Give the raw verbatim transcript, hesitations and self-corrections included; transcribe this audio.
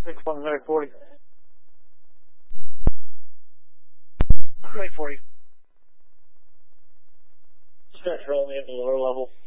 six one zero forty. Wait for you. Stretch roll me at the lower level.